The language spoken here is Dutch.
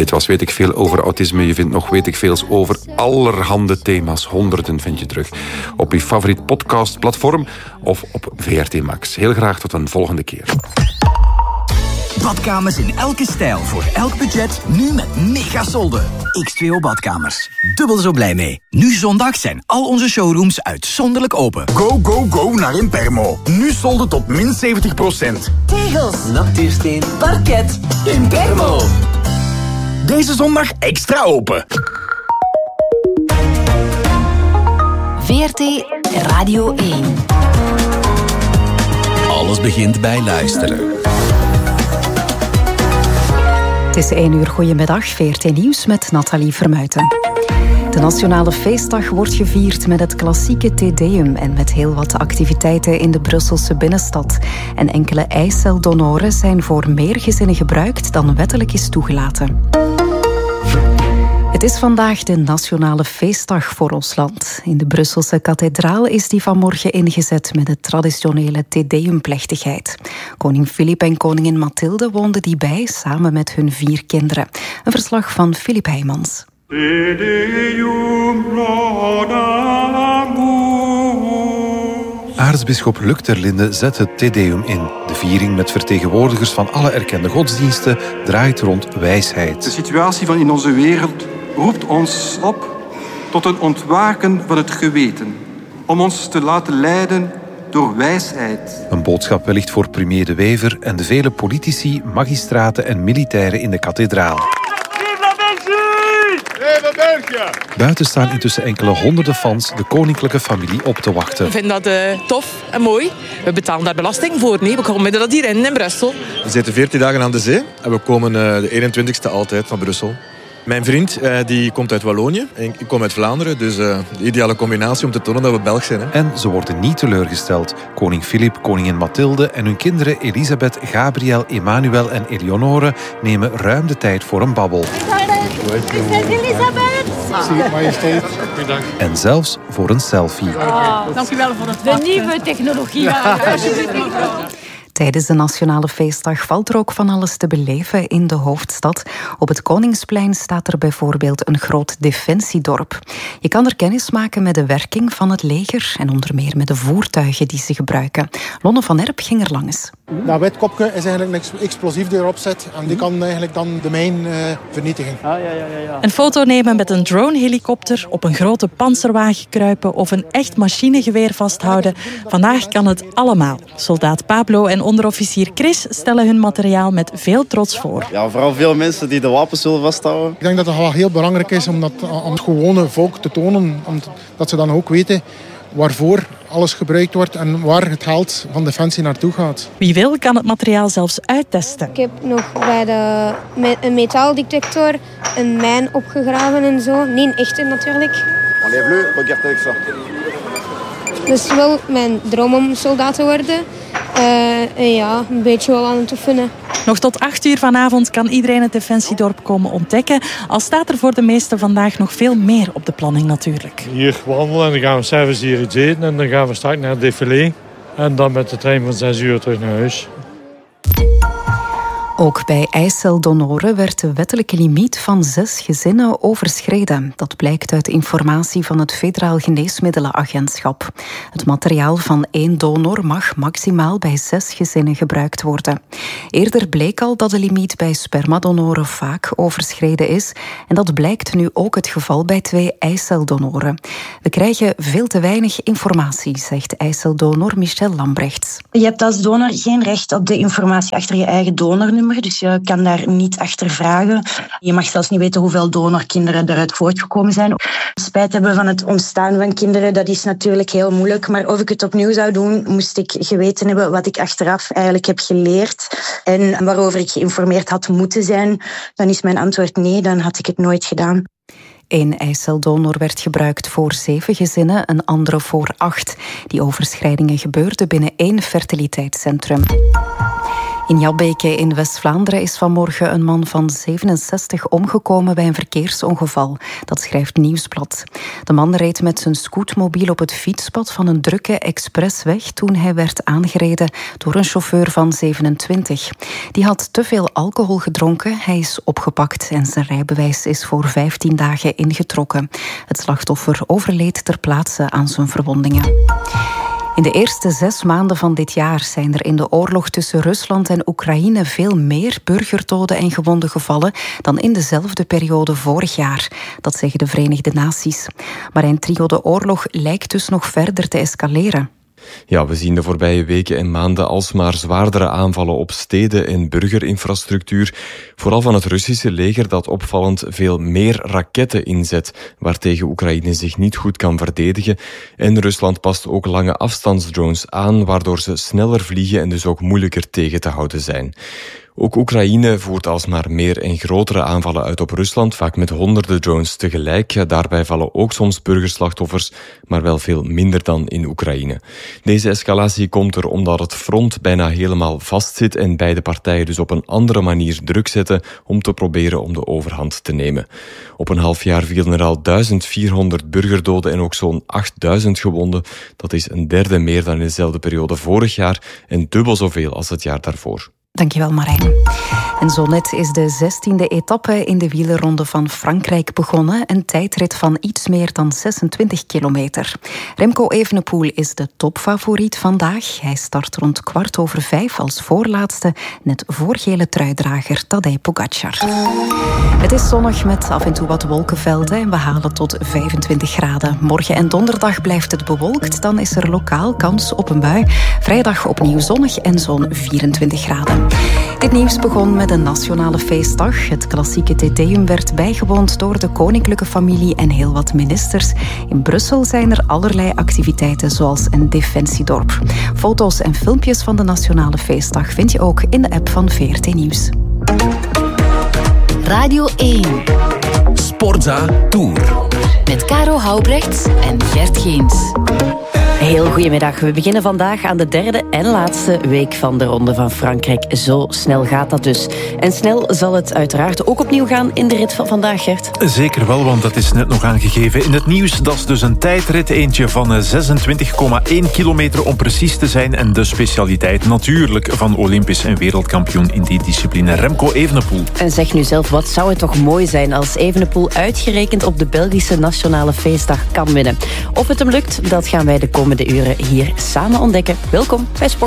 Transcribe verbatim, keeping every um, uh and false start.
Dit was Weet ik veel over autisme. Je vindt nog Weet ik veel over allerhande thema's. Honderden vind je terug op je favoriet podcastplatform of op V R T Max. Heel graag tot een volgende keer. Badkamers in elke stijl, voor elk budget, nu met megasolden. X twee O Badkamers. Dubbel zo blij mee. Nu zondag zijn al onze showrooms uitzonderlijk open. Go, go, go naar Impermo. Nu solden tot min zeventig procent. Tegels, natuursteen, parket, Impermo. Deze zondag extra open. V R T Radio één. Alles begint bij luisteren. Het is één uur. Goedemiddag, V R T Nieuws met Nathalie Vermuiten. De Nationale Feestdag wordt gevierd met het klassieke Te Deum en met heel wat activiteiten in de Brusselse binnenstad. En enkele eiceldonoren zijn voor meer gezinnen gebruikt dan wettelijk is toegelaten. Het is vandaag de Nationale Feestdag voor ons land. In de Brusselse kathedraal is die vanmorgen ingezet met de traditionele Te Deum-plechtigheid. Koning Filip en koningin Mathilde woonden die bij, samen met hun vier kinderen. Een verslag van Filip Heijmans. Te Deum laudamus. Aartsbisschop Luc ter Linde zet het Te Deum in. De viering met vertegenwoordigers van alle erkende godsdiensten draait rond wijsheid. De situatie van in onze wereld roept ons op tot een ontwaken van het geweten, om ons te laten leiden door wijsheid. Een boodschap wellicht voor premier De Wever en de vele politici, magistraten en militairen in de kathedraal. Buiten staan intussen enkele honderden fans de koninklijke familie op te wachten. We vinden dat uh, tof en mooi. We betalen daar belasting voor. Nee, we komen met dat hier in, in Brussel. We zitten veertien dagen aan de zee en we komen uh, de eenentwintigste altijd van Brussel. Mijn vriend uh, die komt uit Wallonië en ik kom uit Vlaanderen. Dus uh, de ideale combinatie om te tonen dat we Belg zijn. Hè. En ze worden niet teleurgesteld. Koning Filip, koningin Mathilde en hun kinderen Elisabeth, Gabriel, Emmanuel en Eleonore nemen ruim de tijd voor een babbel. Prinses Elisabeth! Zie je, majesteit. Bedankt. En zelfs voor een selfie. Oh, dank u wel voor het De nieuwe technologie. Tijdens de Nationale Feestdag valt er ook van alles te beleven in de hoofdstad. Op het Koningsplein staat er bijvoorbeeld een groot defensiedorp. Je kan er kennis maken met de werking van het leger en onder meer met de voertuigen die ze gebruiken. Lonne van Erp ging er langs. Dat wit kopje is eigenlijk een explosief die erop zit en die kan eigenlijk dan de mijn uh, vernietigen. Ah, ja, ja, ja. Een foto nemen met een drone-helikopter, op een grote panzerwagen kruipen of een echt machinegeweer vasthouden. Vandaag kan het allemaal. Soldaat Pablo en onderofficier Chris stellen hun materiaal met veel trots voor. Ja, vooral veel mensen die de wapens zullen vasthouden. Ik denk dat het wel heel belangrijk is om dat aan het gewone volk te tonen, omdat ze dan ook weten waarvoor alles gebruikt wordt en waar het geld van Defensie naartoe gaat. Wie wil kan het materiaal zelfs uittesten. Ik heb nog bij de, met een metaaldetector een mijn opgegraven en zo. Niet een echte natuurlijk. Enlève-le, regarde avec ça. Dat is wel mijn droom om soldaat te worden. Uh, en ja, een beetje wel aan het oefenen. Nog tot acht uur vanavond kan iedereen het Defensiedorp komen ontdekken. Al staat er voor de meesten vandaag nog veel meer op de planning natuurlijk. Hier wandelen en dan gaan we s'avonds hier iets eten en dan gaan we straks naar het défilé. En dan met de trein van zes uur terug naar huis. Ook bij eiceldonoren werd de wettelijke limiet van zes gezinnen overschreden. Dat blijkt uit informatie van het Federaal Geneesmiddelenagentschap. Het materiaal van één donor mag maximaal bij zes gezinnen gebruikt worden. Eerder bleek al dat de limiet bij spermadonoren vaak overschreden is. En dat blijkt nu ook het geval bij twee eiceldonoren. We krijgen veel te weinig informatie, zegt eiceldonor Michelle Lambrechts. Je hebt als donor geen recht op de informatie achter je eigen donornummer. Dus je kan daar niet achter vragen. Je mag zelfs niet weten hoeveel donorkinderen eruit voortgekomen zijn. Spijt hebben van het ontstaan van kinderen, dat is natuurlijk heel moeilijk. Maar of ik het opnieuw zou doen, moest ik geweten hebben wat ik achteraf eigenlijk heb geleerd en waarover ik geïnformeerd had moeten zijn. Dan is mijn antwoord nee, dan had ik het nooit gedaan. Eén eiceldonor werd gebruikt voor zeven gezinnen, een andere voor acht. Die overschrijdingen gebeurden binnen één fertiliteitscentrum. In Jabbeke in West-Vlaanderen is vanmorgen een man van zevenenzestig omgekomen bij een verkeersongeval. Dat schrijft Nieuwsblad. De man reed met zijn scootmobiel op het fietspad van een drukke expressweg toen hij werd aangereden door een chauffeur van zevenentwintig. Die had te veel alcohol gedronken, hij is opgepakt en zijn rijbewijs is voor vijftien dagen ingetrokken. Het slachtoffer overleed ter plaatse aan zijn verwondingen. In de eerste zes maanden van dit jaar zijn er in de oorlog tussen Rusland en Oekraïne veel meer burgerdoden en gewonden gevallen dan in dezelfde periode vorig jaar. Dat zeggen de Verenigde Naties. Maar een trio de oorlog lijkt dus nog verder te escaleren. Ja, we zien de voorbije weken en maanden alsmaar zwaardere aanvallen op steden en burgerinfrastructuur. Vooral van het Russische leger dat opvallend veel meer raketten inzet, waartegen Oekraïne zich niet goed kan verdedigen. En Rusland past ook lange afstandsdrones aan, waardoor ze sneller vliegen en dus ook moeilijker tegen te houden zijn. Ook Oekraïne voert alsmaar meer en grotere aanvallen uit op Rusland, vaak met honderden drones tegelijk. Daarbij vallen ook soms burgerslachtoffers, maar wel veel minder dan in Oekraïne. Deze escalatie komt er omdat het front bijna helemaal vastzit en beide partijen dus op een andere manier druk zetten om te proberen om de overhand te nemen. Op een half jaar vielen er al duizend vierhonderd burgerdoden en ook zo'n achtduizend gewonden. Dat is een derde meer dan in dezelfde periode vorig jaar en dubbel zoveel als het jaar daarvoor. Dankjewel, Marijn. En zo net is de zestiende etappe in de wielerronde van Frankrijk begonnen. Een tijdrit van iets meer dan zesentwintig kilometer. Remco Evenepoel is de topfavoriet vandaag. Hij start rond kwart over vijf als voorlaatste, net voor gele truidrager Tadej Pogacar. Het is zonnig met af en toe wat wolkenvelden en we halen tot vijfentwintig graden. Morgen en donderdag blijft het bewolkt, dan is er lokaal kans op een bui. Vrijdag opnieuw zonnig en zo'n vierentwintig graden. Dit nieuws begon met een nationale feestdag. Het klassieke Tedeum werd bijgewoond door de koninklijke familie en heel wat ministers. In Brussel zijn er allerlei activiteiten zoals een defensiedorp. Foto's en filmpjes van de nationale feestdag vind je ook in de app van V R T Nieuws. Radio één. Sportza Tour. Met Caro Houbrechts en Gert Geens. Heel goedemiddag. We beginnen vandaag aan de derde en laatste week van de Ronde van Frankrijk. Zo snel gaat dat dus. En snel zal het uiteraard ook opnieuw gaan in de rit van vandaag, Gert. Zeker wel, want dat is net nog aangegeven in het nieuws. Dat is dus een tijdrit, eentje van zesentwintig komma één kilometer om precies te zijn. En de specialiteit natuurlijk van Olympisch en wereldkampioen in die discipline, Remco Evenepoel. En zeg nu zelf, wat zou het toch mooi zijn als Evenepoel uitgerekend op de Belgische Nationale Feestdag kan winnen. Of het hem lukt, dat gaan wij de komende uren hier samen ontdekken. Welkom bij Sport.